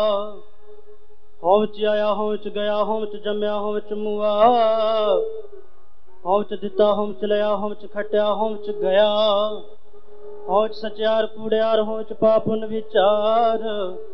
ਹੋਂਵ ਚ ਆਇਆ ਹੋਂਵ ਚ ਗਿਆ, ਹੋਂਵ ਚ ਜੰਮਿਆ ਹੋਂਵ ਚ ਮੁਆ, ਹੋਂਵ ਚ ਦਿੱਤਾ ਹੋਂਵ ਚ ਲਿਆ, ਹੋਂਵ ਚ ਖਟਿਆ ਹੋਂਵ ਚ ਗਿਆ, ਹੋਂਵ ਚ ਸਚਿਆਰ ਕੂੜਿਆਰ, ਹੋਂਵ ਚ ਪਾਪ ਪੁੰਨ ਵਿਚਾਰ।